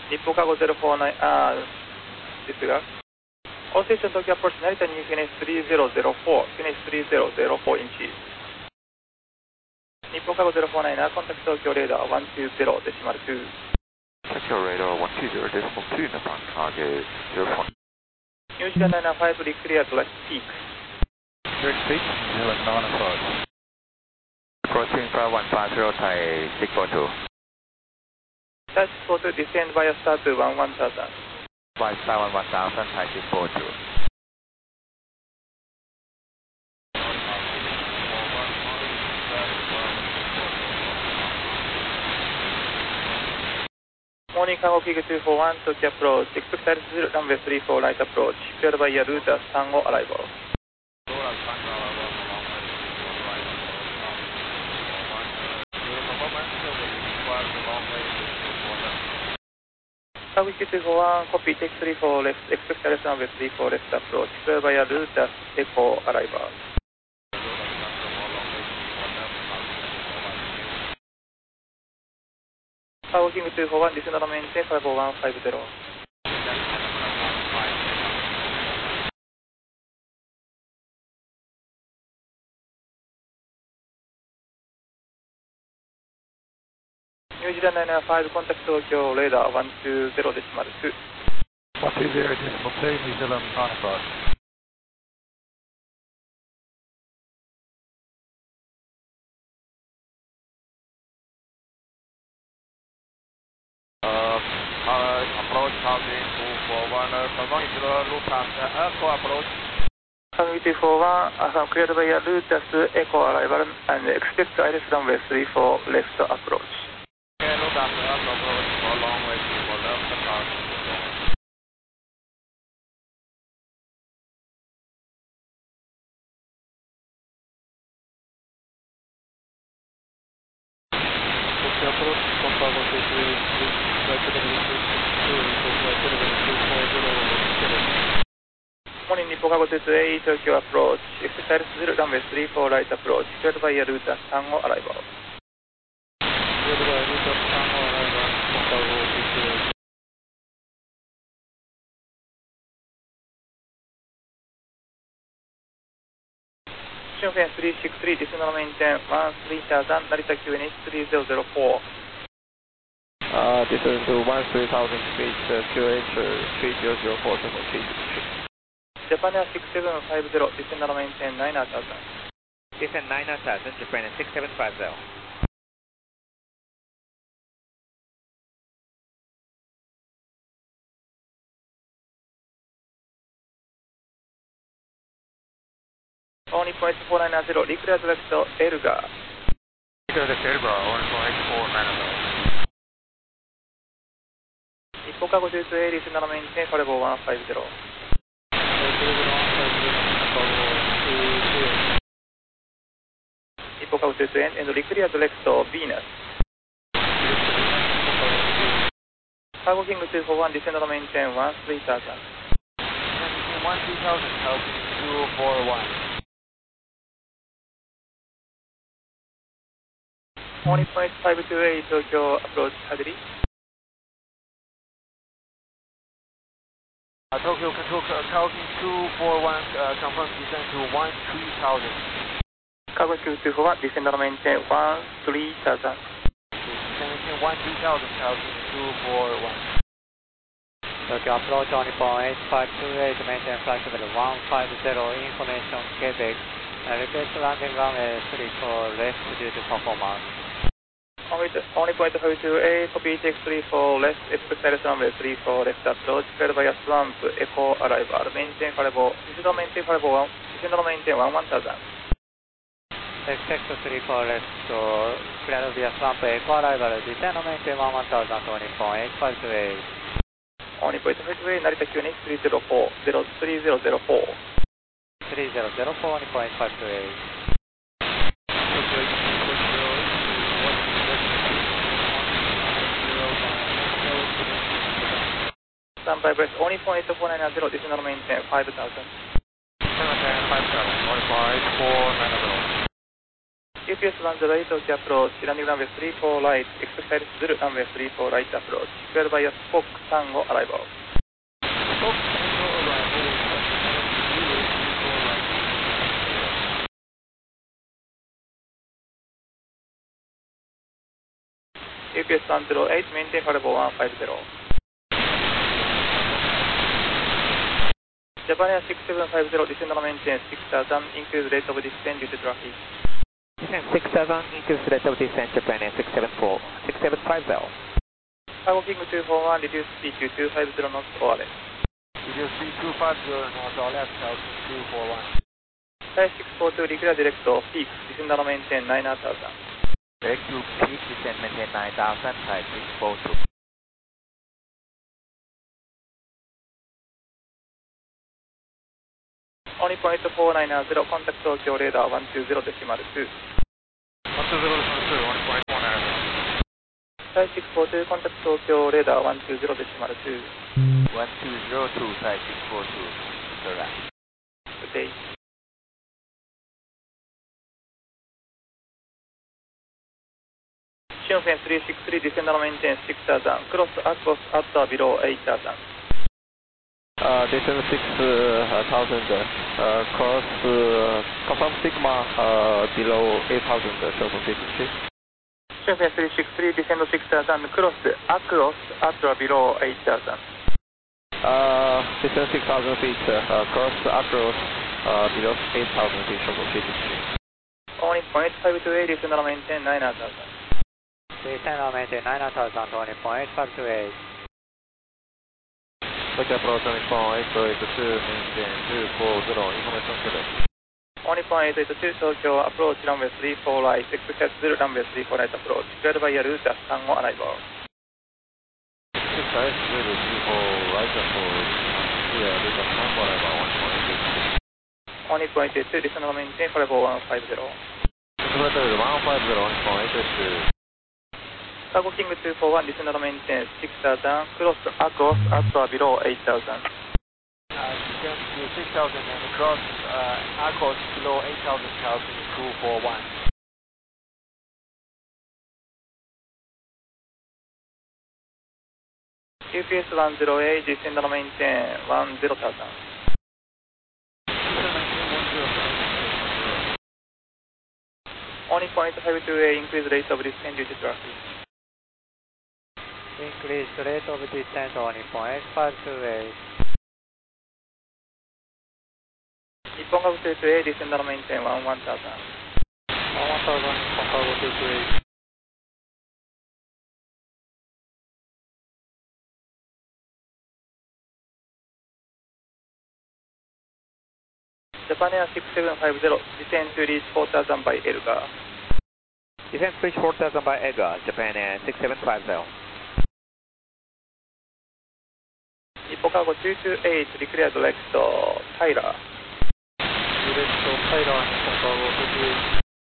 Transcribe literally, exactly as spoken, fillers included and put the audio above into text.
日本カゴゼロフォーナイン、あー、ですが、All station Tokyo approach 成田 New finish さんぜろぜろよん、finish さんぜろぜろよんインチ。日本カゴゼロフォーナイン、contact Tokyo radar いちにゼロデシマルに。 Tokyo radar いちにゼロデシマルに Nippon Cargo zero four. New Zealand nine five, clear to left peak. Direct peak, New Zealand nine five. Approaching five one five zero, Thai six four two. Thai six four two, descend via star to one one thousand. Flight star one one thousand, Thai six four two. Morning Cargo King two four one, Tokyo approach, expect altitude runway three four, right approach, cleared by your route as Tango arrival. Cargo King two four one, copy, take three four left, expect altitude runway three four, left approach, cleared by your route as Echo arrival. Cargo King two four one, descend on maintain five one five zero. New Zealand nine five, contact Tokyo radar one two zero decimal two. one two zero decimal two, New Zealand nine five. Uh, uh, approach housing two four one, uh, Kangong is the Lucas, uh, Echo approach. Kangong two four one, uh, cleared by your route as Echo arrival and expect altitude runway three four, left approach. Okay, Lucas, Echo approach for long way for left approach. Okay, approach from Cargo two three three, right to W two two, right to W two four zero seven. Morning Nippon Cargo two two eight, Tokyo approach, expect altitude runway three four, right approach, cleared by your route as Tango arrival. Cleared by route as Tango arrival from Cargo two two eight. Shunfen three six three, descend on maintain one three thousand, Narita Q N H three zero zero four. Uh, descend to one three thousand feet, uh, Q H uh, three zero zero four, three six. Japan Air six seven five zero, descend on maintain nine thousand. Descend nine thousand, Japan Air six seven five zero. Only point four nine zero, declare direct Elgar. Declare direct Elgar, only point four nine zero. Nippon Cargo two two eight, descend on maintain Cargo one five zero. Nippon Cargo two two eight, and declare direct Venus. Cargo King two four one, descend on maintain one three thousand. one three thousand, altitude two four one. Only point five two eight, Tokyo approach Hadley. Uh, Tokyo control, Cargo King two four one, uh, confirm descend to one three thousand. Cargo King two four one, descend on maintain one three thousand. Descend one three thousand, altitude two four one. Tokyo approach only point eight five two eight, maintain flight level one five zero, information Quebec. Uh, request landing runway three four left due to performance. Only, only point five two eight, copy take three four left, expect altitude runway three four, left approach, cleared by a swamp, Echo arrival, maintain variable, descend on maintain variable, descend on maintain one one thousand. Expect three four left, so cleared via swamp, Echo arrival, descend on maintain one one thousand, only point eight five two eight. Only point five two eight, Narita Q N H three zero four, three zero zero four. three zero zero four, only point five two eight. Standby breast, only point four nine zero, descend on maintain five thousand. Maintain five thousand, only point four nine zero. ユーピーエスいちゼロはち OK approach, landing runway three four right, expect Zulu runway three four right approach, cleared by a Spock Tango arrival. Spock Tango arrival, Zulu three four right. ユーピーエスいちゼロはち maintain variable one five zero. Japan Air six seven five zero, descend and maintain six thousand, increase rate of descent due to traffic. Descend six thousand, increase rate of descent, Japan Air six seven four, six seven five zero. Cargo King two four one, reduce speed to two five zero knots or less. Reduce speed two five zero knots or less, Cargo King two four one. Type six four two, declare direct peak, descend and maintain nine thousand. Direct to peak, descend maintain nine thousand, type six four two. Only point four nine zero, contact Tokyo radar one two zero decimal two. one two zero decimal two, only point four nine zero. Type six four two, contact Tokyo radar one two zero decimal two. one two zero two, type six four two, correct. Good day. Shunfen three six three, descend and maintain six thousand, cross across at or below eight thousand. Uh, descend six thousand, uh, cross, uh, confirm Sigma, uh, below eight thousand, uh, total frequency. Shunfen three six three, descend six thousand, cross across at or below eight thousand. Uh, descend six thousand feet, uh, cross across, uh, below eight thousand feet, total frequency. Only point five two eight, descend and maintain nine thousand. Descend and maintain nine thousand, only point five two eight. Tokyo approach on point eight eight two, maintain two four zero, information given. Only point eight eight two, Tokyo approach runway three four right, expect Zulu runway three four right approach, cleared by a route at Tango arrival. Expect Zulu three four right approach, clear route at Tango arrival one point eight eight. Only point eight two, descend and maintain variable one five zero. one five zero, only point eight two. Cargo King two four one, descend and maintain six thousand, cross across at or below eight thousand. Uh, descend to six thousand and cross, uh, across below eight thousand, Cargo King two four one. U P S one zero eight, descend and maintain one zero thousand. Only point five two eight, increase rate of descent due to traffic. Increase rate of descent, only point five two eight. Nippon Cargo two two eight, descend and maintain one one thousand. one thousand, Nippon Cargo two two eight. Japan Air six seven five zero, descend to reach four thousand by Elgar. Descend to reach four thousand by Elgar, Japan Air six seven five zero. Nippon Cargo two two eight, declare direct Tyler. Direct Tyler, Nippon Cargo two two eight.